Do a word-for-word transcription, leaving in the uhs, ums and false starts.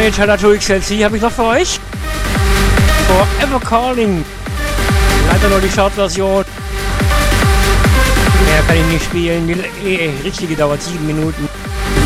Teenage Natur X L C habe ich noch für euch. Forever Calling. Leider nur die Short-Version. Mehr kann ich nicht spielen. Die richtige dauert sieben Minuten.